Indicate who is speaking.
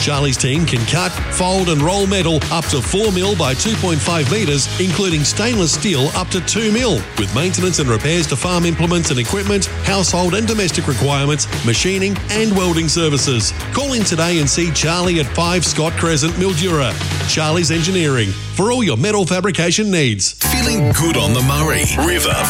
Speaker 1: Charlie's team can cut, fold and roll metal up to 4 mil by 2.5 metres, including stainless steel up to 2 mil, with maintenance and repairs to farm implements and equipment, household and domestic requirements, machining and welding services. Call in today and see Charlie at 5 Scott Crescent, Mildura. Charlie's Engineering, for all your metal fabrication needs.
Speaker 2: Feeling good on the Murray. River